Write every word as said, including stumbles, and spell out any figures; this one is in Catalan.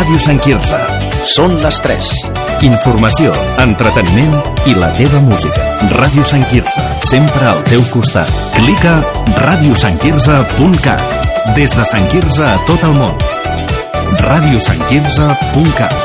Ràdio Sant Quirze. Són les tres. Informació, entreteniment i la teva música. Ràdio Sant Quirze, sempre al teu costat. Clica ràdio sant quirze punt cat. Des de Sant Quirze a tot el món. ràdio sant quirze punt cat.